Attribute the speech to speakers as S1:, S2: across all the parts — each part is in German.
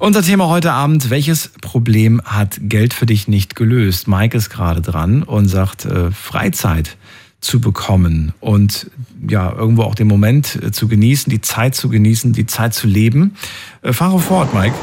S1: Unser Thema heute Abend: Welches Problem hat Geld für dich nicht gelöst? Mike ist gerade dran und sagt, Freizeit zu bekommen und ja, irgendwo auch den Moment zu genießen, die Zeit zu genießen, die Zeit zu leben. Fahre fort, Mike.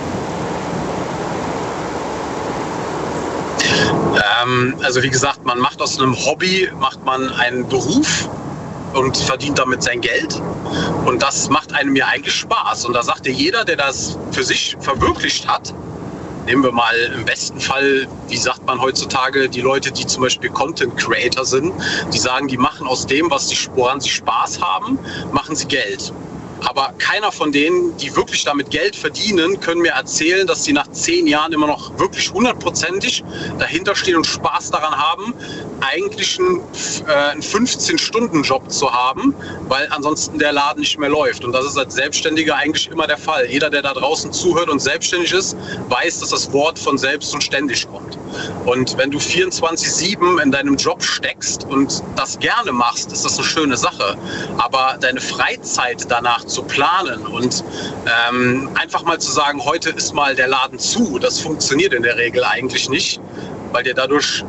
S2: Also wie gesagt, man macht aus einem Hobby, macht man einen Beruf und verdient damit sein Geld. Und das macht einem ja eigentlich Spaß. Und da sagt dir jeder, der das für sich verwirklicht hat, nehmen wir mal im besten Fall, wie sagt man heutzutage, die Leute, die zum Beispiel Content Creator sind, die sagen, die machen aus dem, woran sie Spaß haben, machen sie Geld. Aber keiner von denen, die wirklich damit Geld verdienen, können mir erzählen, dass sie nach 10 Jahren immer noch wirklich 100%ig dahinter stehen und Spaß daran haben, eigentlich einen 15-Stunden-Job zu haben, weil ansonsten der Laden nicht mehr läuft. Und das ist als Selbstständiger eigentlich immer der Fall. Jeder, der da draußen zuhört und selbstständig ist, weiß, dass das Wort von selbst und ständig kommt. Und wenn du 24/7 in deinem Job steckst und das gerne machst, ist das eine schöne Sache. Aber deine Freizeit danach zu planen und einfach mal zu sagen, heute ist mal der Laden zu, das funktioniert in der Regel eigentlich nicht, weil dir dadurch,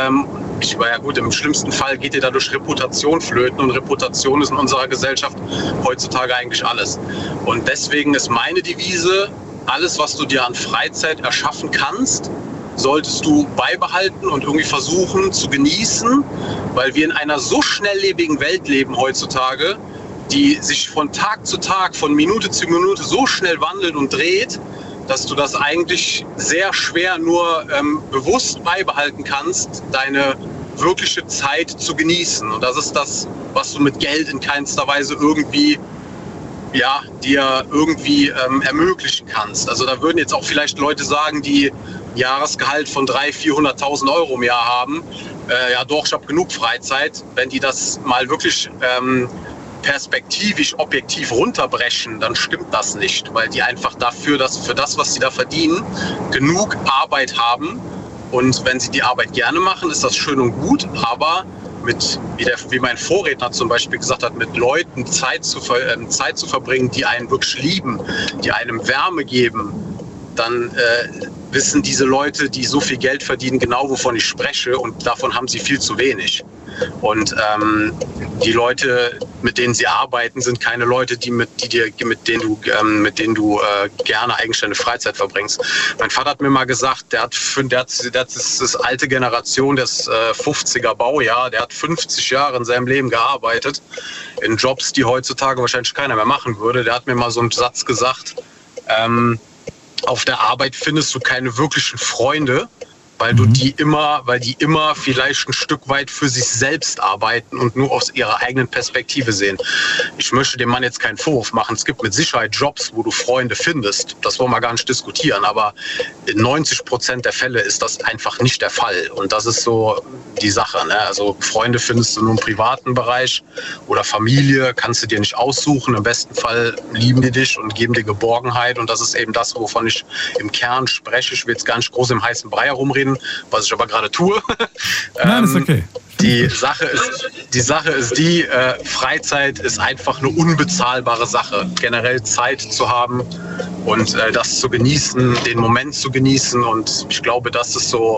S2: im schlimmsten Fall geht dir dadurch Reputation flöten, und Reputation ist in unserer Gesellschaft heutzutage eigentlich alles. Und deswegen ist meine Devise: Alles, was du dir an Freizeit erschaffen kannst, solltest du beibehalten und irgendwie versuchen zu genießen, weil wir in einer so schnelllebigen Welt leben heutzutage, die sich von Tag zu Tag, von Minute zu Minute so schnell wandelt und dreht, dass du das eigentlich sehr schwer nur bewusst beibehalten kannst, deine wirkliche Zeit zu genießen. Und das ist das, was du mit Geld in keinster Weise irgendwie dir irgendwie ermöglichen kannst. Also da würden jetzt auch vielleicht Leute sagen, die Jahresgehalt von 300.000, 400.000 Euro im Jahr haben, ja doch, ich habe genug Freizeit. Wenn die das mal wirklich perspektivisch, objektiv runterbrechen, dann stimmt das nicht, weil die einfach für das, was sie da verdienen, genug Arbeit haben. Und wenn sie die Arbeit gerne machen, ist das schön und gut, aber wie mein Vorredner zum Beispiel gesagt hat, mit Leuten Zeit zu verbringen, die einen wirklich lieben, die einem Wärme geben, dann wissen diese Leute, die so viel Geld verdienen, genau, wovon ich spreche, und davon haben sie viel zu wenig. Und die Leute, mit denen sie arbeiten, sind keine Leute, mit denen du gerne eigentlich deine Freizeit verbringst. Mein Vater hat mir mal gesagt, der hat das alte Generation, das 50er Baujahr, der hat 50 Jahre in seinem Leben gearbeitet, in Jobs, die heutzutage wahrscheinlich keiner mehr machen würde. Der hat mir mal so einen Satz gesagt, auf der Arbeit findest du keine wirklichen Freunde, weil die immer vielleicht ein Stück weit für sich selbst arbeiten und nur aus ihrer eigenen Perspektive sehen. Ich möchte dem Mann jetzt keinen Vorwurf machen. Es gibt mit Sicherheit Jobs, wo du Freunde findest. Das wollen wir gar nicht diskutieren. Aber in 90% der Fälle ist das einfach nicht der Fall. Und das ist so die Sache, ne? Also Freunde findest du nur im privaten Bereich oder Familie, kannst du dir nicht aussuchen. Im besten Fall lieben die dich und geben dir Geborgenheit. Und das ist eben das, wovon ich im Kern spreche. Ich will jetzt gar nicht groß im heißen Brei herumreden, was ich aber gerade tue.
S1: Nein, ist okay.
S2: Die Sache ist die, Freizeit ist einfach eine unbezahlbare Sache. Generell Zeit zu haben und das zu genießen, den Moment zu genießen. Und ich glaube, das ist so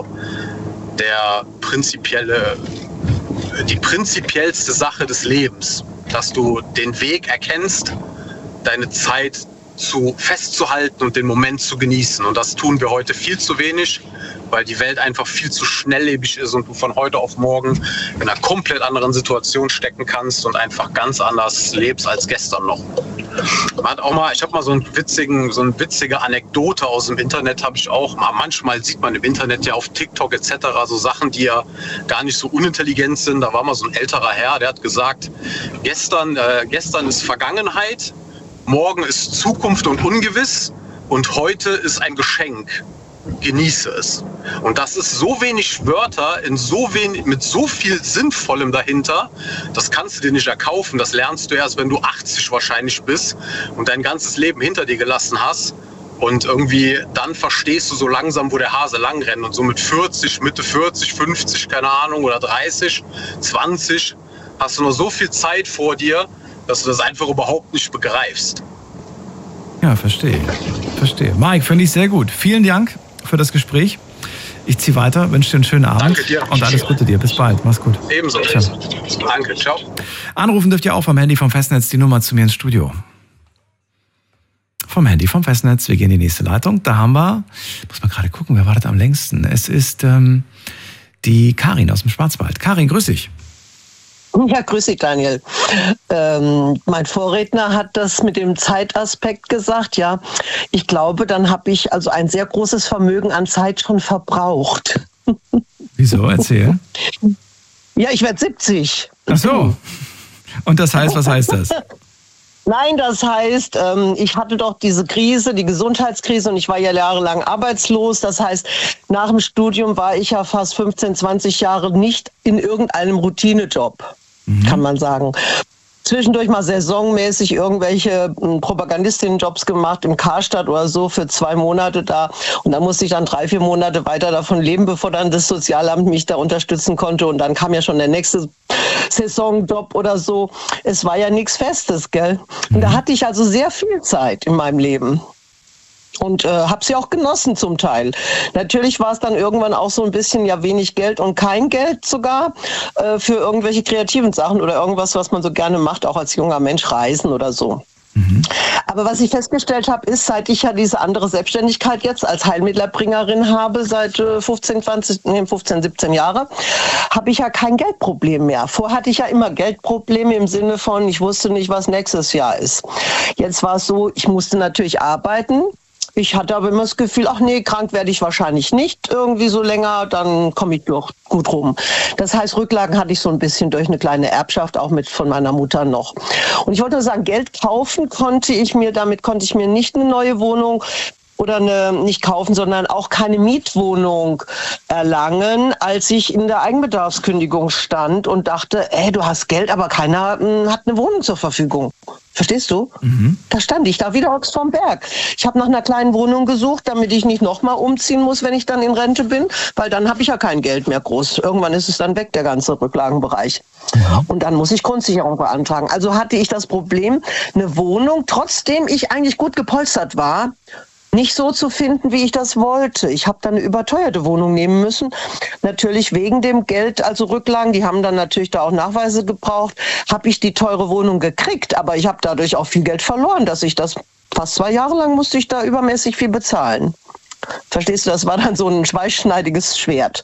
S2: die prinzipiellste Sache des Lebens, dass du den Weg erkennst, deine Zeit festzuhalten und den Moment zu genießen. Und das tun wir heute viel zu wenig, weil die Welt einfach viel zu schnelllebig ist und du von heute auf morgen in einer komplett anderen Situation stecken kannst und einfach ganz anders lebst als gestern noch. Ich habe mal so eine witzige Anekdote aus dem Internet, habe ich auch. Manchmal sieht man im Internet ja auf TikTok etc. so Sachen, die ja gar nicht so unintelligent sind. Da war mal so ein älterer Herr, der hat gesagt, gestern ist Vergangenheit, morgen ist Zukunft und ungewiss und heute ist ein Geschenk. Genieße es. Und das ist so wenig Wörter mit so viel Sinnvollem dahinter, das kannst du dir nicht erkaufen. Das lernst du erst, wenn du 80 wahrscheinlich bist und dein ganzes Leben hinter dir gelassen hast. Und irgendwie dann verstehst du so langsam, wo der Hase lang rennt. Und so mit 40, Mitte 40, 50, keine Ahnung, oder 30, 20, hast du noch so viel Zeit vor dir, dass du das einfach überhaupt nicht begreifst.
S1: Ja, verstehe. Mike, finde ich sehr gut. Vielen Dank für das Gespräch. Ich ziehe weiter, wünsche dir einen schönen Abend.
S2: Danke dir.
S1: Und alles Gute dir. Bis bald. Mach's gut.
S2: Ebenso.
S1: Ciao.
S2: Danke, ciao.
S1: Anrufen dürft ihr auch vom Handy vom Festnetz die Nummer zu mir ins Studio. Vom Handy vom Festnetz. Wir gehen in die nächste Leitung. Da haben wir, muss man gerade gucken, wer wartet am längsten? Es ist die Karin aus dem Schwarzwald. Karin, grüß dich.
S3: Ja, grüß dich, Daniel. Mein Vorredner hat das mit dem Zeitaspekt gesagt. Ja, ich glaube, dann habe ich also ein sehr großes Vermögen an Zeit schon verbraucht.
S1: Wieso? Erzähl.
S3: Ja, ich werde 70.
S1: Ach so. Und das heißt, was heißt das?
S3: Nein, das heißt, ich hatte doch diese Krise, die Gesundheitskrise, und ich war ja jahrelang arbeitslos. Das heißt, nach dem Studium war ich ja fast 15, 20 Jahre nicht in irgendeinem Routinejob, kann man sagen. Zwischendurch mal saisonmäßig irgendwelche Propagandistinnenjobs gemacht im Karstadt oder so für 2 Monate da. Und dann musste ich dann 3, 4 Monate weiter davon leben, bevor dann das Sozialamt mich da unterstützen konnte. Und dann kam ja schon der nächste Saisonjob oder so. Es war ja nichts Festes, gell? Und da hatte ich also sehr viel Zeit in meinem Leben. Und habe sie auch genossen zum Teil. Natürlich war es dann irgendwann auch so ein bisschen ja wenig Geld und kein Geld sogar für irgendwelche kreativen Sachen oder irgendwas, was man so gerne macht, auch als junger Mensch, Reisen oder so. Aber was ich festgestellt habe, ist, seit ich ja diese andere Selbstständigkeit jetzt als Heilmittlerbringerin habe, seit 15, 17 Jahre, habe ich ja kein Geldproblem mehr. Vorher hatte ich ja immer Geldprobleme im Sinne von, ich wusste nicht, was nächstes Jahr ist. Jetzt war es so, ich musste natürlich arbeiten. Ich hatte aber immer das Gefühl, ach nee, krank werde ich wahrscheinlich nicht irgendwie so länger, dann komme ich doch gut rum. Das heißt, Rücklagen hatte ich so ein bisschen durch eine kleine Erbschaft, auch mit von meiner Mutter noch. Und ich wollte nur sagen, Geld kaufen konnte ich mir nicht eine neue Wohnung oder nicht kaufen, sondern auch keine Mietwohnung erlangen, als ich in der Eigenbedarfskündigung stand und dachte, du hast Geld, aber keiner hat eine Wohnung zur Verfügung. Verstehst du? Da stand ich da wieder Ochs vom Berg. Ich habe nach einer kleinen Wohnung gesucht, damit ich nicht nochmal umziehen muss, wenn ich dann in Rente bin, weil dann habe ich ja kein Geld mehr groß. Irgendwann ist es dann weg, der ganze Rücklagenbereich. Und dann muss ich Grundsicherung beantragen. Also hatte ich das Problem, eine Wohnung, trotzdem ich eigentlich gut gepolstert war, nicht so zu finden, wie ich das wollte. Ich habe dann eine überteuerte Wohnung nehmen müssen. Natürlich wegen dem Geld, also Rücklagen, die haben dann natürlich da auch Nachweise gebraucht, habe ich die teure Wohnung gekriegt. Aber ich habe dadurch auch viel Geld verloren, dass ich das fast 2 Jahre lang musste ich da übermäßig viel bezahlen. Verstehst du, das war dann so ein zweischneidiges Schwert.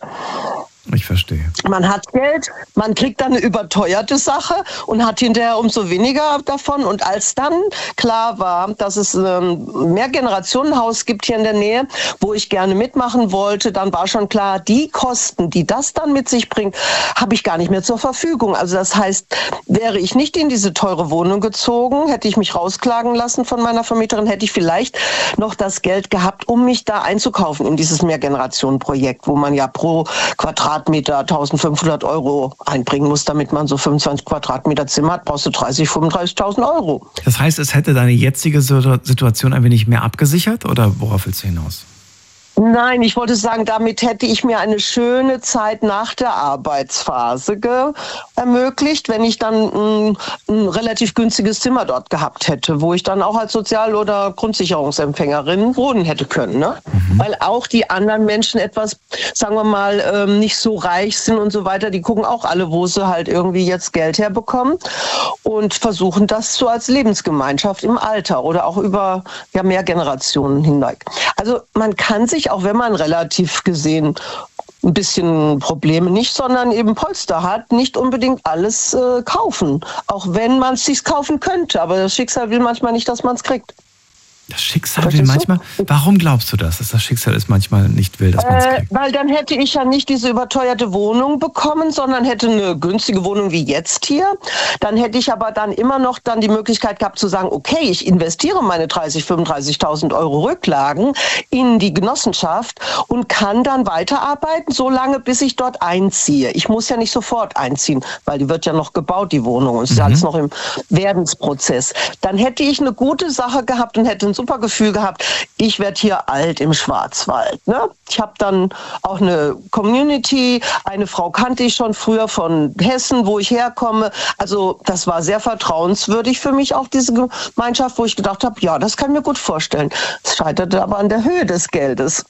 S1: Ich verstehe.
S3: Man hat Geld, man kriegt dann eine überteuerte Sache und hat hinterher umso weniger davon. Und als dann klar war, dass es ein Mehrgenerationenhaus gibt hier in der Nähe, wo ich gerne mitmachen wollte, dann war schon klar, die Kosten, die das dann mit sich bringt, habe ich gar nicht mehr zur Verfügung. Also das heißt, wäre ich nicht in diese teure Wohnung gezogen, hätte ich mich rausklagen lassen von meiner Vermieterin, hätte ich vielleicht noch das Geld gehabt, um mich da einzukaufen in dieses Mehrgenerationenprojekt, wo man ja pro Quadratmeter 1.500 € einbringen muss, damit man so 25 Quadratmeter Zimmer hat, brauchst du 30.000, 35.000 €.
S1: Das heißt, es hätte deine jetzige Situation ein wenig mehr abgesichert oder worauf willst du hinaus?
S3: Nein, ich wollte sagen, damit hätte ich mir eine schöne Zeit nach der Arbeitsphase ermöglicht, wenn ich dann ein relativ günstiges Zimmer dort gehabt hätte, wo ich dann auch als Sozial- oder Grundsicherungsempfängerin wohnen hätte können. Ne? Weil auch die anderen Menschen etwas, sagen wir mal, nicht so reich sind und so weiter, die gucken auch alle, wo sie halt irgendwie jetzt Geld herbekommen und versuchen das so als Lebensgemeinschaft im Alter oder auch über mehr Generationen hinweg. Also man kann sich, auch wenn man relativ gesehen ein bisschen Probleme nicht, sondern eben Polster hat, nicht unbedingt alles kaufen. Auch wenn man es sich kaufen könnte. Aber das Schicksal will manchmal nicht, dass man es kriegt.
S1: Das Schicksal will manchmal... Warum glaubst du das, dass das Schicksal es manchmal nicht will, dass man es kriegt?
S3: Weil dann hätte ich ja nicht diese überteuerte Wohnung bekommen, sondern hätte eine günstige Wohnung wie jetzt hier. Dann hätte ich aber dann immer noch dann die Möglichkeit gehabt zu sagen, okay, ich investiere meine 30.000, 35.000 € Rücklagen in die Genossenschaft und kann dann weiterarbeiten, so lange, bis ich dort einziehe. Ich muss ja nicht sofort einziehen, weil die wird ja noch gebaut, die Wohnung. Und es ist alles noch im Werdensprozess. Dann hätte ich eine gute Sache gehabt und hätte ein super Gefühl gehabt, ich werde hier alt im Schwarzwald. Ne? Ich habe dann auch eine Community, eine Frau kannte ich schon früher von Hessen, wo ich herkomme. Also das war sehr vertrauenswürdig für mich, auch diese Gemeinschaft, wo ich gedacht habe, ja, das kann ich mir gut vorstellen. Es scheiterte aber an der Höhe des Geldes.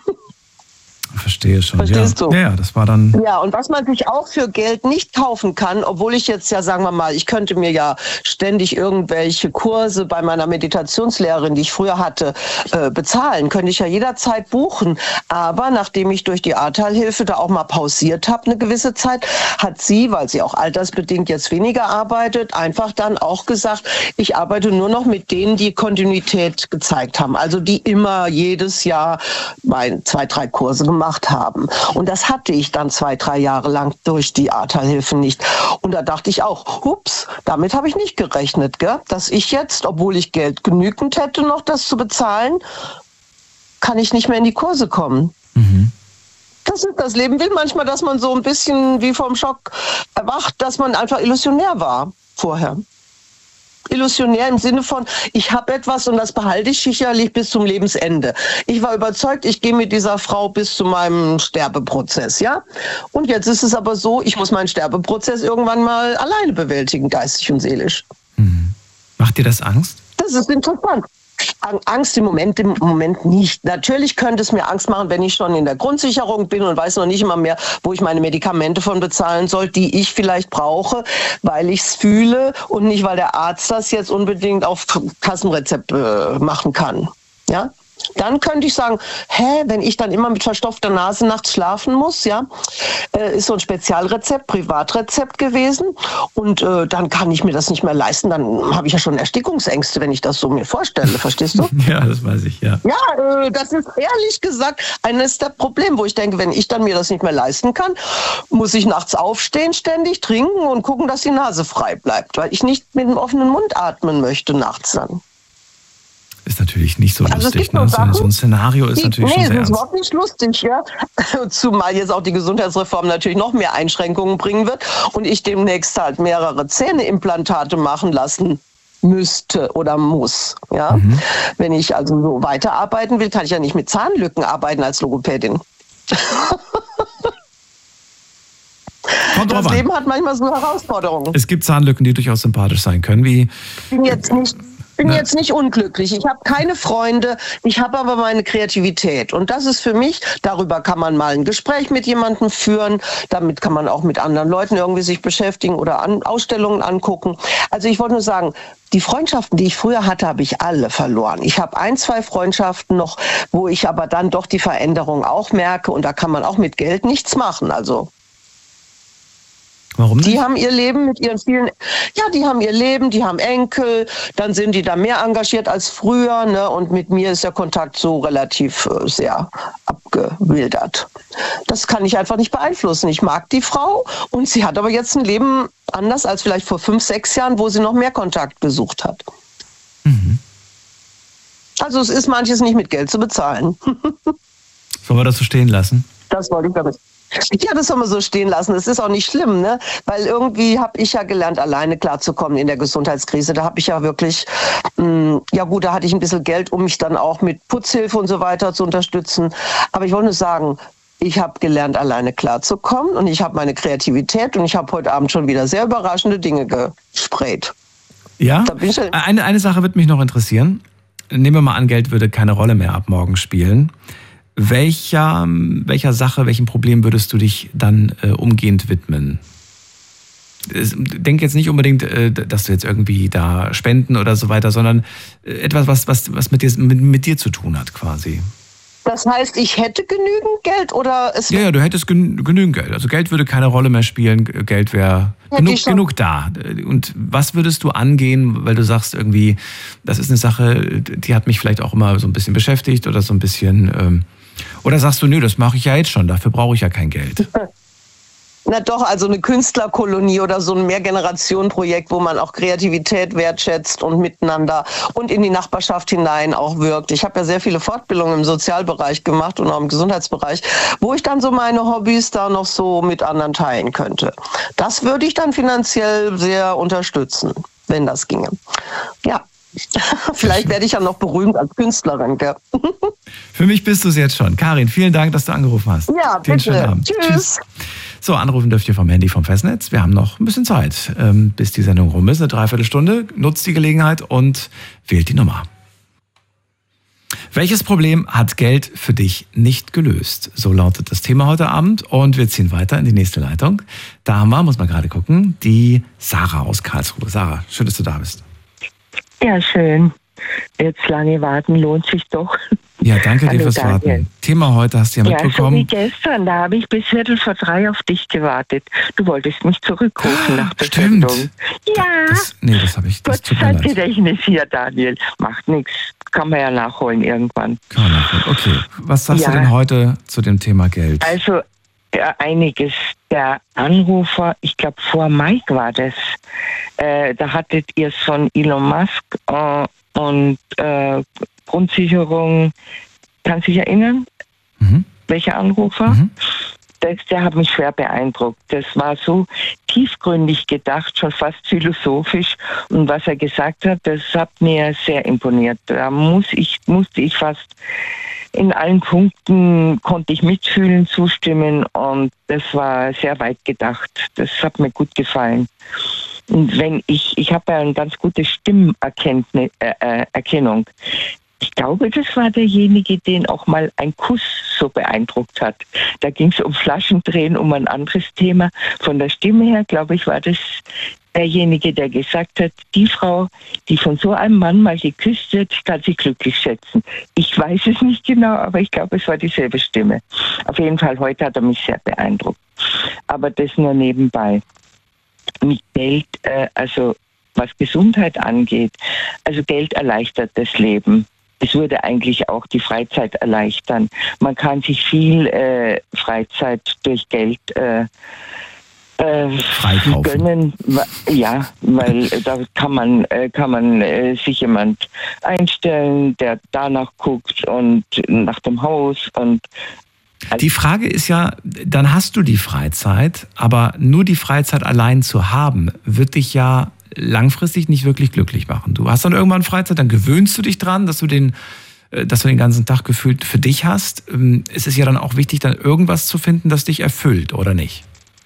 S1: Verstehe schon.
S3: Verstehst du?
S1: Ja, das war dann...
S3: Ja, und was man sich auch für Geld nicht kaufen kann, obwohl ich jetzt ja, sagen wir mal, ich könnte mir ja ständig irgendwelche Kurse bei meiner Meditationslehrerin, die ich früher hatte, bezahlen, könnte ich ja jederzeit buchen. Aber nachdem ich durch die Ahrtal-Hilfe da auch mal pausiert habe eine gewisse Zeit, hat sie, weil sie auch altersbedingt jetzt weniger arbeitet, einfach dann auch gesagt, ich arbeite nur noch mit denen, die Kontinuität gezeigt haben. Also die immer jedes Jahr 2, 3 Kurse gemacht haben. Und das hatte ich dann 2, 3 Jahre lang durch die Ahrtal-Hilfe nicht. Und da dachte ich auch, ups, damit habe ich nicht gerechnet, gell? Dass ich jetzt, obwohl ich Geld genügend hätte, noch das zu bezahlen, kann ich nicht mehr in die Kurse kommen. Mhm. Das ist das Leben. Will manchmal, dass man so ein bisschen wie vom Schock erwacht, dass man einfach illusionär war vorher. Illusionär im Sinne von, ich habe etwas und das behalte ich sicherlich bis zum Lebensende. Ich war überzeugt, ich gehe mit dieser Frau bis zu meinem Sterbeprozess, ja? Und jetzt ist es aber so, ich muss meinen Sterbeprozess irgendwann mal alleine bewältigen, geistig und seelisch.
S1: Mhm. Macht dir das Angst?
S3: Das ist interessant. Angst im Moment nicht. Natürlich könnte es mir Angst machen, wenn ich schon in der Grundsicherung bin und weiß noch nicht immer mehr, wo ich meine Medikamente von bezahlen soll, die ich vielleicht brauche, weil ich es fühle und nicht, weil der Arzt das jetzt unbedingt auf Kassenrezept machen kann. Ja? Dann könnte ich sagen, wenn ich dann immer mit verstopfter Nase nachts schlafen muss, ja, ist so ein Spezialrezept, Privatrezept gewesen und dann kann ich mir das nicht mehr leisten, dann habe ich ja schon Erstickungsängste, wenn ich das so mir vorstelle, verstehst du?
S1: Ja, das weiß ich, ja.
S3: Ja, das ist ehrlich gesagt eines der Probleme, wo ich denke, wenn ich dann mir das nicht mehr leisten kann, muss ich nachts aufstehen, ständig trinken und gucken, dass die Nase frei bleibt, weil ich nicht mit dem offenen Mund atmen möchte nachts dann.
S1: Ist natürlich nicht so lustig. Ne? So ein Szenario ist natürlich schon sehr ernst. Nee, das ist
S3: überhaupt nicht lustig, ja. Zumal jetzt auch die Gesundheitsreform natürlich noch mehr Einschränkungen bringen wird und ich demnächst halt mehrere Zähneimplantate machen lassen müsste oder muss. Ja? Mhm. Wenn ich also so weiterarbeiten will, kann ich ja nicht mit Zahnlücken arbeiten als Logopädin. Das Leben hat manchmal so Herausforderungen.
S1: Es gibt Zahnlücken, die durchaus sympathisch sein können. Ich
S3: bin jetzt nicht unglücklich. Ich habe keine Freunde, ich habe aber meine Kreativität. Und das ist für mich, darüber kann man mal ein Gespräch mit jemandem führen, damit kann man auch mit anderen Leuten irgendwie sich beschäftigen oder Ausstellungen angucken. Also ich wollte nur sagen, die Freundschaften, die ich früher hatte, habe ich alle verloren. Ich habe 1, 2 Freundschaften noch, wo ich aber dann doch die Veränderung auch merke und da kann man auch mit Geld nichts machen. Also
S1: warum nicht?
S3: Die haben ihr Leben mit ihren vielen, ja, die haben ihr Leben, die haben Enkel, dann sind die da mehr engagiert als früher, ne? Und mit mir ist der Kontakt so relativ sehr abgewildert. Das kann ich einfach nicht beeinflussen. Ich mag die Frau und sie hat aber jetzt ein Leben anders als vielleicht vor 5, 6 Jahren, wo sie noch mehr Kontakt gesucht hat. Mhm. Also es ist manches nicht mit Geld zu bezahlen.
S1: Sollen wir das so stehen lassen?
S3: Das wollte ich damit. Ja, das soll man so stehen lassen. Das ist auch nicht schlimm, ne? Weil irgendwie habe ich ja gelernt, alleine klarzukommen in der Gesundheitskrise. Da habe ich ja wirklich, ja gut, da hatte ich ein bisschen Geld, um mich dann auch mit Putzhilfe und so weiter zu unterstützen. Aber ich wollte nur sagen, ich habe gelernt, alleine klarzukommen und ich habe meine Kreativität und ich habe heute Abend schon wieder sehr überraschende Dinge gesprayt.
S1: Ja, eine Sache wird mich noch interessieren. Nehmen wir mal an, Geld würde keine Rolle mehr ab morgen spielen. Welcher Sache, welchem Problem würdest du dich dann umgehend widmen? Denk jetzt nicht unbedingt, dass du jetzt irgendwie da spenden oder so weiter, sondern etwas, was mit dir zu tun hat quasi.
S3: Das heißt, ich hätte genügend Geld oder es...
S1: Ja, du hättest genügend Geld. Also Geld würde keine Rolle mehr spielen, Geld wäre genug da. Und was würdest du angehen, weil du sagst irgendwie, das ist eine Sache, die hat mich vielleicht auch immer so ein bisschen beschäftigt oder so ein bisschen... Oder sagst du, nö, das mache ich ja jetzt schon, dafür brauche ich ja kein Geld.
S3: Na doch, also eine Künstlerkolonie oder so ein Mehrgenerationenprojekt, wo man auch Kreativität wertschätzt und miteinander und in die Nachbarschaft hinein auch wirkt. Ich habe ja sehr viele Fortbildungen im Sozialbereich gemacht und auch im Gesundheitsbereich, wo ich dann so meine Hobbys da noch so mit anderen teilen könnte. Das würde ich dann finanziell sehr unterstützen, wenn das ginge. Ja. Vielleicht werde ich ja noch berühmt als Künstlerin. Gell?
S1: Für mich bist du es jetzt schon. Karin, vielen Dank, dass du angerufen hast.
S3: Ja, bitte.
S1: Schönen Abend.
S3: Tschüss.
S1: So, anrufen dürft ihr vom Handy vom Festnetz. Wir haben noch ein bisschen Zeit, bis die Sendung rum ist, eine Dreiviertelstunde. Nutzt die Gelegenheit und wählt die Nummer. Welches Problem hat Geld für dich nicht gelöst? So lautet das Thema heute Abend und wir ziehen weiter in die nächste Leitung. Da haben wir, muss man gerade gucken, die Sarah aus Karlsruhe. Sarah, schön, dass du da bist.
S4: Ja, schön. Jetzt lange warten lohnt sich doch.
S1: Ja, danke dir fürs Warten. Thema heute hast du ja mitbekommen.
S4: Ja, so wie gestern, da habe ich bis 2:45 auf dich gewartet. Du wolltest mich zurückrufen nach der
S1: Stimmt.
S4: Sendung. Ja.
S1: Das habe ich. Das tut mir leid.
S4: Gedächtnis hier, Daniel. Macht nichts. Kann man ja nachholen irgendwann.
S1: Kann man nachholen. Okay. Was sagst du denn heute zu dem Thema Geld?
S4: Also, ja, einiges. Der Anrufer, ich glaube vor Mike war das, da hattet ihr es von Elon Musk und Grundsicherung, kannst du dich erinnern? Welcher Anrufer? Der hat mich schwer beeindruckt. Das war so tiefgründig gedacht, schon fast philosophisch. Und was er gesagt hat, das hat mir sehr imponiert. Da musste ich fast in allen Punkten, konnte ich mitfühlen, zustimmen. Und das war sehr weit gedacht. Das hat mir gut gefallen. Und wenn ich habe ja eine ganz gute Stimmerkennung. Ich glaube, das war derjenige, den auch mal ein Kuss so beeindruckt hat. Da ging es um Flaschendrehen, um ein anderes Thema. Von der Stimme her, glaube ich, war das derjenige, der gesagt hat, die Frau, die von so einem Mann mal geküsst wird, kann sich glücklich schätzen. Ich weiß es nicht genau, aber ich glaube, es war dieselbe Stimme. Auf jeden Fall, heute hat er mich sehr beeindruckt. Aber das nur nebenbei. Mit Geld, also was Gesundheit angeht, also Geld erleichtert das Leben. Es würde eigentlich auch die Freizeit erleichtern. Man kann sich viel Freizeit durch Geld
S1: freikaufen.
S4: Gönnen. Ja, weil da kann man sich jemand einstellen, der danach guckt und nach dem Haus und
S1: die Frage ist ja, dann hast du die Freizeit, aber nur die Freizeit allein zu haben, wird dich ja langfristig nicht wirklich glücklich machen. Du hast dann irgendwann Freizeit, dann gewöhnst du dich dran, dass du den ganzen Tag gefühlt für dich hast. Es ist ja dann auch wichtig, dann irgendwas zu finden, das dich erfüllt, oder nicht?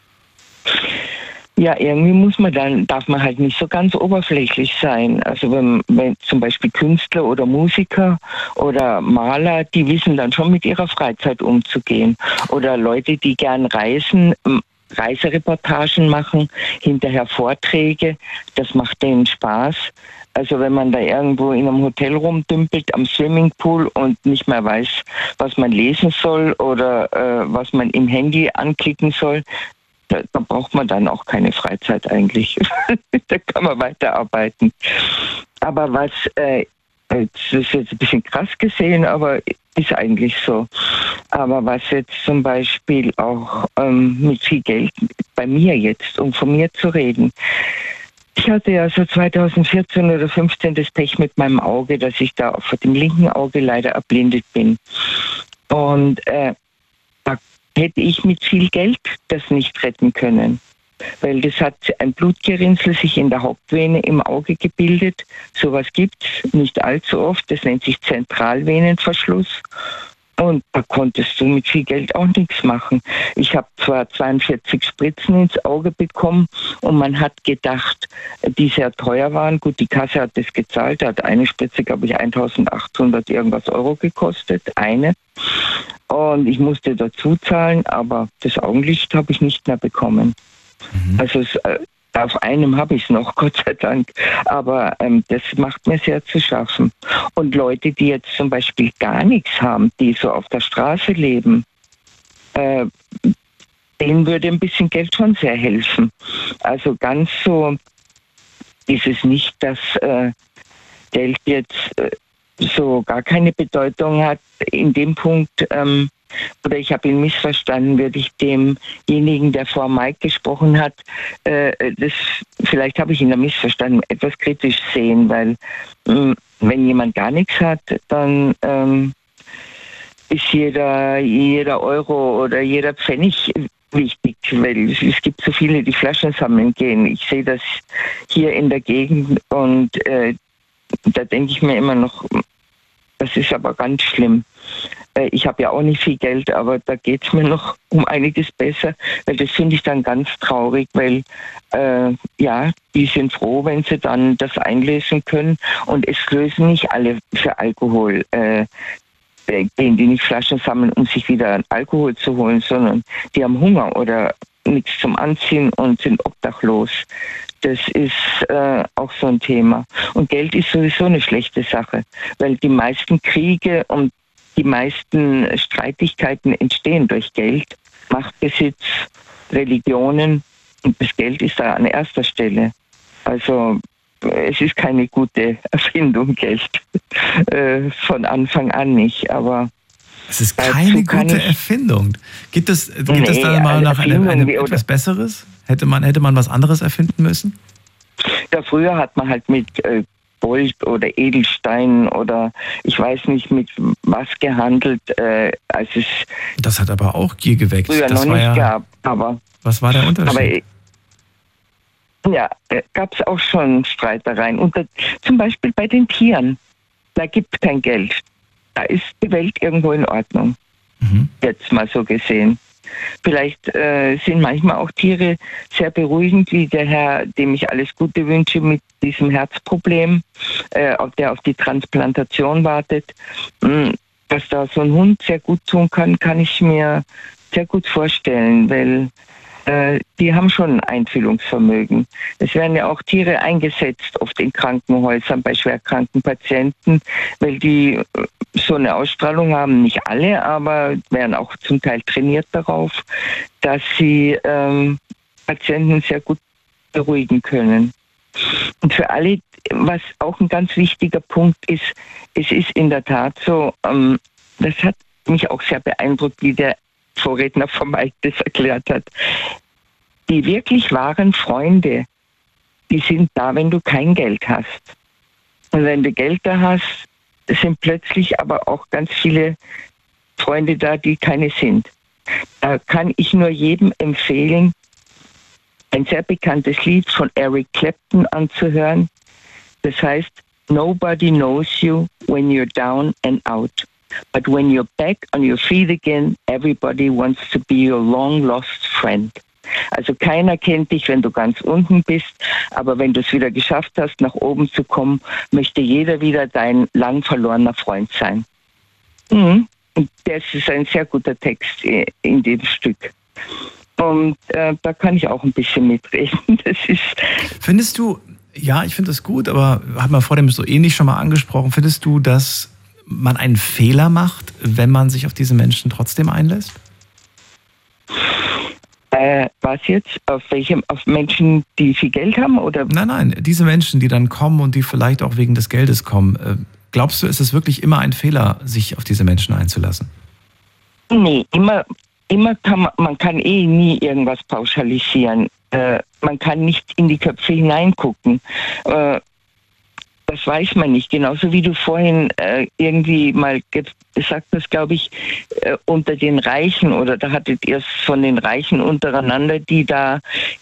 S4: Ja, irgendwie darf man halt nicht so ganz oberflächlich sein. Also wenn zum Beispiel Künstler oder Musiker oder Maler, die wissen dann schon mit ihrer Freizeit umzugehen. Oder Leute, die gern reisen, Reisereportagen machen, hinterher Vorträge, das macht denen Spaß. Also wenn man da irgendwo in einem Hotel rumdümpelt am Swimmingpool und nicht mehr weiß, was man lesen soll oder was man im Handy anklicken soll, da braucht man dann auch keine Freizeit eigentlich. Da kann man weiterarbeiten. Aber das ist jetzt ein bisschen krass gesehen, aber ist eigentlich so. Aber was jetzt zum Beispiel auch mit viel Geld bei mir jetzt, um von mir zu reden. Ich hatte ja so 2014 oder 2015 das Pech mit meinem Auge, dass ich da auf dem linken Auge leider erblindet bin. Und da hätte ich mit viel Geld das nicht retten können. Weil das hat ein Blutgerinnsel sich in der Hauptvene im Auge gebildet. Sowas gibt es nicht allzu oft. Das nennt sich Zentralvenenverschluss. Und da konntest du mit viel Geld auch nichts machen. Ich habe zwar 42 Spritzen ins Auge bekommen und man hat gedacht, die sehr teuer waren. Gut, die Kasse hat das gezahlt. Da hat eine Spritze, glaube ich, 1.800 irgendwas Euro gekostet. Eine. Und ich musste dazu zahlen, aber das Augenlicht habe ich nicht mehr bekommen. Also auf einem habe ich es noch, Gott sei Dank. Aber das macht mir sehr zu schaffen. Und Leute, die jetzt zum Beispiel gar nichts haben, die so auf der Straße leben, denen würde ein bisschen Geld schon sehr helfen. Also ganz so ist es nicht, dass Geld jetzt so gar keine Bedeutung hat. In dem Punkt, oder ich habe ihn missverstanden, würde ich demjenigen, der vor Mike gesprochen hat, vielleicht habe ich ihn da missverstanden, etwas kritisch sehen, weil wenn jemand gar nichts hat, dann ist jeder Euro oder jeder Pfennig wichtig, weil es gibt so viele, die Flaschen sammeln gehen. Ich sehe das hier in der Gegend und da denke ich mir immer noch, das ist aber ganz schlimm. Ich habe ja auch nicht viel Geld, aber da geht es mir noch um einiges besser, weil das finde ich dann ganz traurig, weil die sind froh, wenn sie dann das einlösen können, und es lösen nicht alle für Alkohol. Gehen die nicht Flaschen sammeln, um sich wieder Alkohol zu holen, sondern die haben Hunger oder nichts zum Anziehen und sind obdachlos. Das ist auch so ein Thema. Und Geld ist sowieso eine schlechte Sache, weil die meisten Kriege und die meisten Streitigkeiten entstehen durch Geld, Machtbesitz, Religionen, und das Geld ist da an erster Stelle. Also es ist keine gute Erfindung, Geld. Von Anfang an nicht, aber
S1: es ist keine gute Erfindung. Gibt es da mal nach einem etwas Besseres? Hätte man was anderes erfinden müssen?
S4: Ja, früher hat man halt mit Gold oder Edelstein oder ich weiß nicht mit was gehandelt.
S1: Das hat aber auch Gier geweckt.
S4: Früher
S1: das
S4: noch nicht gab. Aber
S1: was war der Unterschied?
S4: Ja, gab es auch schon Streitereien. Und zum Beispiel bei den Tieren. Da gibt es kein Geld. Da ist die Welt irgendwo in Ordnung. Jetzt mal so gesehen. Vielleicht sind manchmal auch Tiere sehr beruhigend, wie der Herr, dem ich alles Gute wünsche mit diesem Herzproblem, der auf die Transplantation wartet. Dass da so ein Hund sehr gut tun kann, kann ich mir sehr gut vorstellen, weil die haben schon ein Einfühlungsvermögen. Es werden ja auch Tiere eingesetzt, oft in Krankenhäusern bei schwerkranken Patienten, weil die so eine Ausstrahlung haben, nicht alle, aber werden auch zum Teil trainiert darauf, dass sie Patienten sehr gut beruhigen können. Und für alle, was auch ein ganz wichtiger Punkt ist, es ist in der Tat so, das hat mich auch sehr beeindruckt, wie der Vorredner von Mike das erklärt hat. Die wirklich wahren Freunde, die sind da, wenn du kein Geld hast. Und wenn du Geld da hast, sind plötzlich aber auch ganz viele Freunde da, die keine sind. Da kann ich nur jedem empfehlen, ein sehr bekanntes Lied von Eric Clapton anzuhören. Das heißt, Nobody knows you when you're down and out. But when you're back on your feet again, everybody wants to be your long-lost friend. Also keiner kennt dich, wenn du ganz unten bist, aber wenn du es wieder geschafft hast, nach oben zu kommen, möchte jeder wieder dein lang verlorener Freund sein. Und das ist ein sehr guter Text in dem Stück. Und da kann ich auch ein bisschen mitreden. Das ist.
S1: Findest du, ja, ich finde das gut, aber hat man vor dem so ähnlich schon mal angesprochen, findest du, dass man einen Fehler macht, wenn man sich auf diese Menschen trotzdem einlässt?
S4: Was jetzt? Auf Menschen, die viel Geld haben? Oder?
S1: Nein, diese Menschen, die dann kommen und die vielleicht auch wegen des Geldes kommen. Glaubst du, ist es wirklich immer ein Fehler, sich auf diese Menschen einzulassen?
S4: Nee, immer kann man kann nie irgendwas pauschalisieren. Man kann nicht in die Köpfe hineingucken. Das weiß man nicht. Genauso wie du vorhin irgendwie mal gesagt hast, glaube ich, unter den Reichen, oder da hattet ihr es von den Reichen untereinander, die da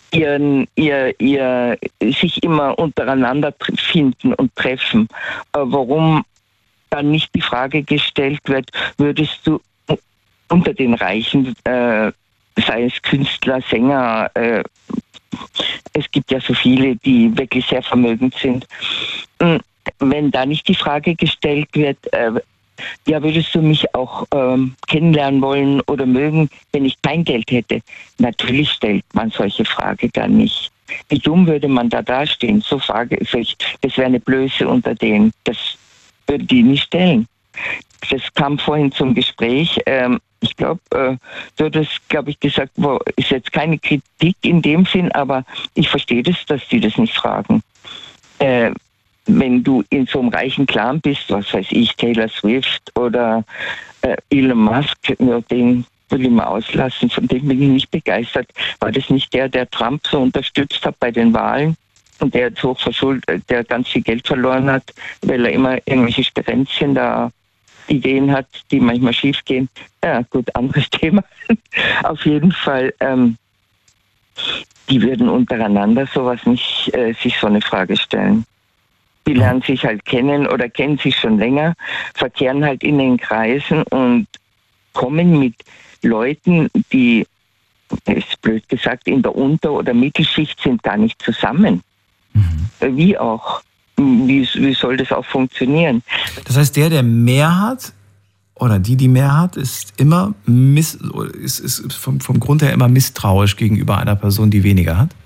S4: sich immer untereinander finden und treffen. Warum dann nicht die Frage gestellt wird, würdest du unter den Reichen, sei es Künstler, Sänger, es gibt ja so viele, die wirklich sehr vermögend sind. Wenn da nicht die Frage gestellt wird, ja, würdest du mich auch kennenlernen wollen oder mögen, wenn ich kein Geld hätte? Natürlich stellt man solche Frage dann nicht. Wie dumm würde man da dastehen? So Frage, das wäre eine Blöße unter denen. Das würde die nicht stellen. Das kam vorhin zum Gespräch. Ich glaube, du hast, glaube ich, gesagt, ist jetzt keine Kritik in dem Sinn, aber ich verstehe das, dass die das nicht fragen. Wenn du in so einem reichen Clan bist, was weiß ich, Taylor Swift oder Elon Musk, ja, den will ich mal auslassen, von dem bin ich nicht begeistert. War das nicht der Trump so unterstützt hat bei den Wahlen und der jetzt hochverschuldet, der ganz viel Geld verloren hat, weil er immer irgendwelche Sperenzchen da Ideen hat, die manchmal schief gehen. Ja, gut, anderes Thema. Auf jeden Fall, die würden untereinander sowas nicht sich so eine Frage stellen. Die lernen sich halt kennen oder kennen sich schon länger, verkehren halt in den Kreisen und kommen mit Leuten, die, ist blöd gesagt, in der Unter- oder Mittelschicht sind, gar nicht zusammen. Wie auch? Wie soll das auch funktionieren?
S1: Das heißt, der mehr hat, oder die mehr hat, ist immer ist vom Grund her immer misstrauisch gegenüber einer Person, die weniger hat?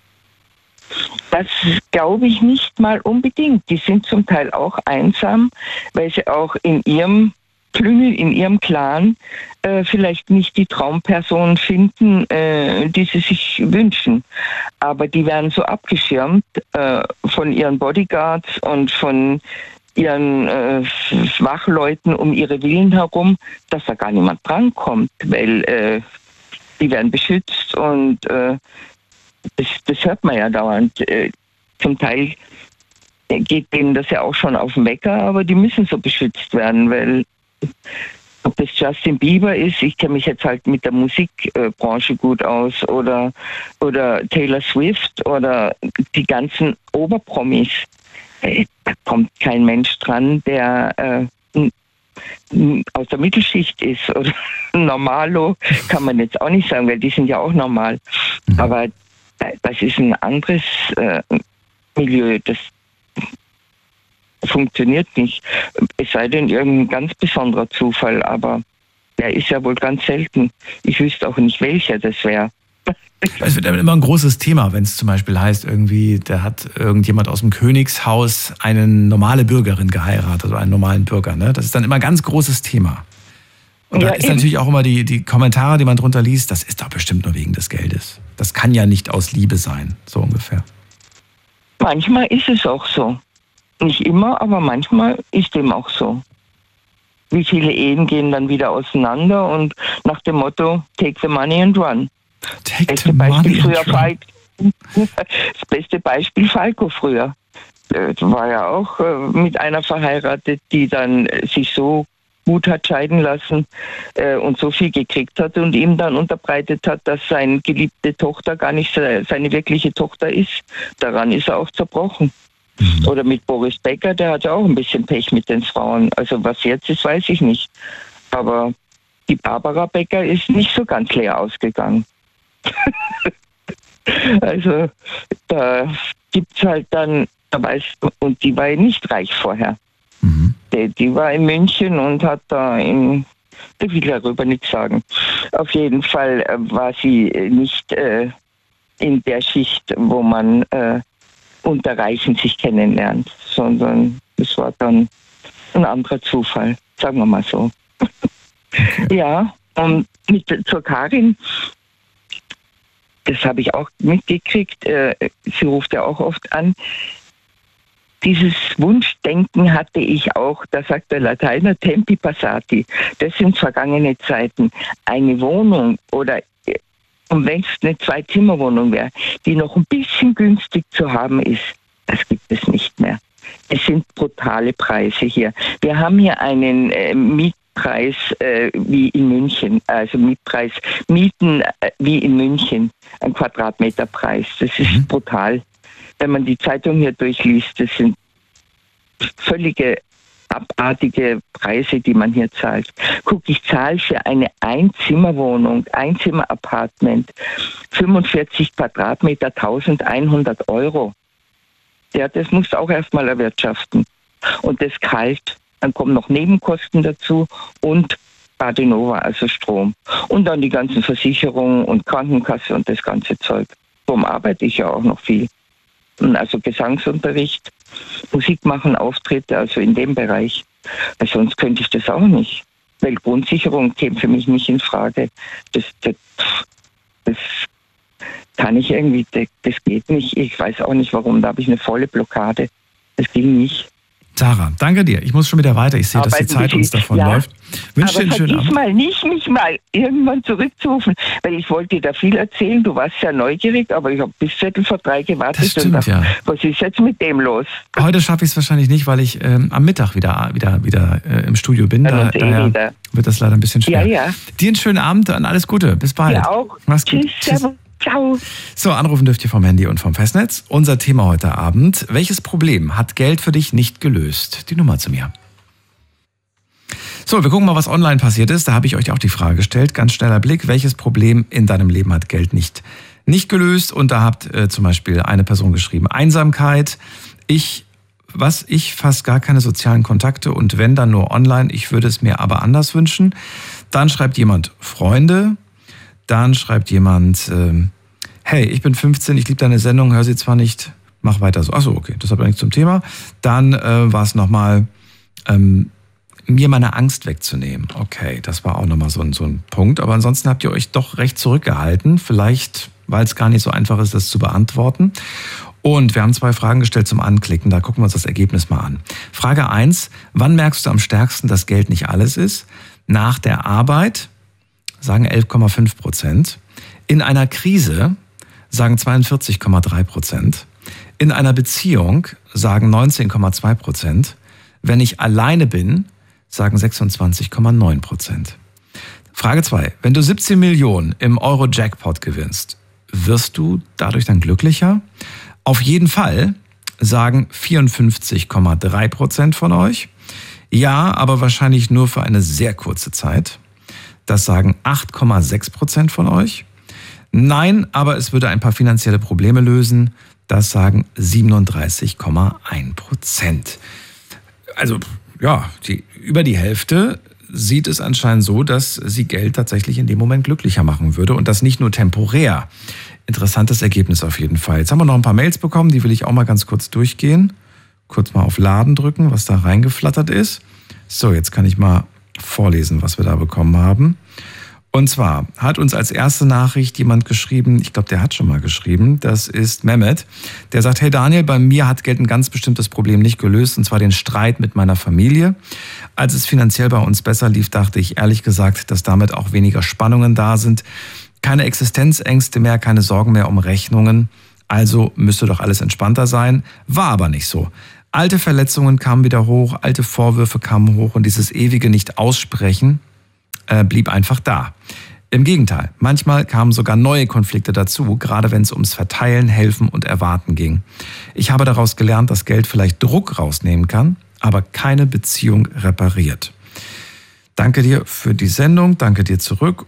S4: Das glaube ich nicht mal unbedingt. Die sind zum Teil auch einsam, weil sie auch in ihrem Klüngel, in ihrem Clan vielleicht nicht die Traumperson finden, die sie sich wünschen. Aber die werden so abgeschirmt von ihren Bodyguards und von ihren Wachleuten um ihre Villen herum, dass da gar niemand drankommt, weil die werden beschützt und das hört man ja dauernd. Zum Teil geht denen das ja auch schon auf den Wecker, aber die müssen so beschützt werden, weil ob das Justin Bieber ist, ich kenne mich jetzt halt mit der Musikbranche gut aus, oder Taylor Swift oder die ganzen Oberpromis. Da kommt kein Mensch dran, der aus der Mittelschicht ist oder Normalo, kann man jetzt auch nicht sagen, weil die sind ja auch normal. Aber das ist ein anderes Milieu, das funktioniert nicht. Es sei denn irgendein ganz besonderer Zufall, aber der ist ja wohl ganz selten. Ich wüsste auch nicht, welcher das wäre.
S1: Es wird immer ein großes Thema, wenn es zum Beispiel heißt, irgendwie, da hat irgendjemand aus dem Königshaus eine normale Bürgerin geheiratet oder einen normalen Bürger. Ne? Das ist dann immer ein ganz großes Thema. Und da ist natürlich auch immer die Kommentare, die man drunter liest, das ist doch bestimmt nur wegen des Geldes. Das kann ja nicht aus Liebe sein, so ungefähr.
S4: Manchmal ist es auch so. Nicht immer, aber manchmal ist dem auch so. Wie viele Ehen gehen dann wieder auseinander und nach dem Motto, take the money and run.
S1: Take the money and run.
S4: Das beste Beispiel Falco früher. War ja auch mit einer verheiratet, die dann sich so gut hat scheiden lassen und so viel gekriegt hat und ihm dann unterbreitet hat, dass seine geliebte Tochter gar nicht seine wirkliche Tochter ist. Daran ist er auch zerbrochen. Oder mit Boris Becker, der hatte auch ein bisschen Pech mit den Frauen. Also was jetzt ist, weiß ich nicht. Aber die Barbara Becker ist nicht so ganz leer ausgegangen. Also da gibt es halt dann, und die war ja nicht reich vorher. Die war in München und hat da ich will darüber nichts sagen. Auf jeden Fall war sie nicht in der Schicht, wo man unter Reichen sich kennenlernt, sondern es war dann ein anderer Zufall, sagen wir mal so. Ja, und zur Karin, das habe ich auch mitgekriegt, sie ruft ja auch oft an. Dieses Wunschdenken hatte ich auch, da sagt der Lateiner Tempi passati, das sind vergangene Zeiten. Eine Wohnung oder und wenn es eine Zwei-Zimmer-Wohnung wäre, die noch ein bisschen günstig zu haben ist, das gibt es nicht mehr. Es sind brutale Preise hier. Wir haben hier einen Mietpreis wie in München, also Mieten wie in München, ein Quadratmeterpreis. Das ist brutal. Wenn man die Zeitung hier durchliest, das sind völlige abartige Preise, die man hier zahlt. Guck, ich zahle für eine Einzimmerwohnung, Einzimmer-Apartment, 45 Quadratmeter, 1.100 €. Ja, das musst du auch erstmal erwirtschaften. Und das kalt, dann kommen noch Nebenkosten dazu und Badenova, also Strom. Und dann die ganzen Versicherungen und Krankenkasse und das ganze Zeug. Darum arbeite ich ja auch noch viel. Also Gesangsunterricht, Musik machen, Auftritte, also in dem Bereich. Weil sonst könnte ich das auch nicht. Weil Grundsicherung käme für mich nicht in Frage. Das kann ich irgendwie, das geht nicht. Ich weiß auch nicht warum, da habe ich eine volle Blockade. Das ging nicht.
S1: Sarah, danke dir. Ich muss schon wieder weiter. Ich sehe, dass die Zeit uns davonläuft.
S4: Wünsche dir einen schönen Abend. Mal nicht, mich mal irgendwann zurückzurufen, weil ich wollte dir da viel erzählen. Du warst sehr neugierig, aber ich habe bis 2:45 gewartet.
S1: Das stimmt, ja.
S4: Was ist jetzt mit dem los?
S1: Heute schaffe ich es wahrscheinlich nicht, weil ich am Mittag wieder im Studio bin. Daher wird das leider ein bisschen schwer.
S4: Ja.
S1: Dir einen schönen Abend und alles Gute. Bis bald.
S4: Ja auch.
S1: Mach's gut.
S4: Tschüss. Ciao.
S1: So, anrufen dürft ihr vom Handy und vom Festnetz. Unser Thema heute Abend: Welches Problem hat Geld für dich nicht gelöst? Die Nummer zu mir. So, wir gucken mal, was online passiert ist. Da habe ich euch auch die Frage gestellt. Ganz schneller Blick. Welches Problem in deinem Leben hat Geld nicht gelöst? Und da habt zum Beispiel eine Person geschrieben: Einsamkeit. Ich fast gar keine sozialen Kontakte und wenn, dann nur online. Ich würde es mir aber anders wünschen. Dann schreibt jemand Freunde. Dann schreibt jemand, hey, ich bin 15, ich liebe deine Sendung, höre sie zwar nicht, mach weiter so. Achso, okay, das hat aber nichts zum Thema. Dann war es nochmal, mir meine Angst wegzunehmen. Okay, das war auch nochmal so ein Punkt. Aber ansonsten habt ihr euch doch recht zurückgehalten. Vielleicht, weil es gar nicht so einfach ist, das zu beantworten. Und wir haben 2 Fragen gestellt zum Anklicken. Da gucken wir uns das Ergebnis mal an. Frage 1, wann merkst du am stärksten, dass Geld nicht alles ist? Nach der Arbeit, sagen 11,5%. In einer Krise, sagen 42,3%. In einer Beziehung, sagen 19,2%. Wenn ich alleine bin, sagen 26,9%. Frage 2. Wenn du 17 Millionen im Euro-Jackpot gewinnst, wirst du dadurch dann glücklicher? Auf jeden Fall, sagen 54,3% von euch. Ja, aber wahrscheinlich nur für eine sehr kurze Zeit. Das sagen 8,6% von euch. Nein, aber es würde ein paar finanzielle Probleme lösen. Das sagen 37,1%. Also ja, über die Hälfte sieht es anscheinend so, dass sie Geld tatsächlich in dem Moment glücklicher machen würde. Und das nicht nur temporär. Interessantes Ergebnis auf jeden Fall. Jetzt haben wir noch ein paar Mails bekommen, die will ich auch mal ganz kurz durchgehen. Kurz mal auf Laden drücken, was da reingeflattert ist. So, jetzt kann ich mal vorlesen, was wir da bekommen haben. Und zwar hat uns als erste Nachricht jemand geschrieben, ich glaube, der hat schon mal geschrieben, das ist Mehmet, der sagt: Hey Daniel, bei mir hat Geld ein ganz bestimmtes Problem nicht gelöst, und zwar den Streit mit meiner Familie. Als es finanziell bei uns besser lief, dachte ich ehrlich gesagt, dass damit auch weniger Spannungen da sind. Keine Existenzängste mehr, keine Sorgen mehr um Rechnungen. Also müsste doch alles entspannter sein. War aber nicht so. Alte Verletzungen kamen wieder hoch, alte Vorwürfe kamen hoch und dieses ewige Nicht-Aussprechen blieb einfach da. Im Gegenteil, manchmal kamen sogar neue Konflikte dazu, gerade wenn es ums Verteilen, Helfen und Erwarten ging. Ich habe daraus gelernt, dass Geld vielleicht Druck rausnehmen kann, aber keine Beziehung repariert. Danke dir für die Sendung, danke dir zurück